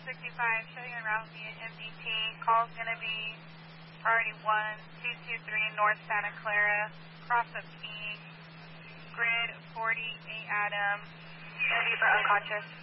465, showing en route via MDT. Call's going to be priority 1223 North Santa Clara, cross of King, grid 48 Adam, going to be for unconscious.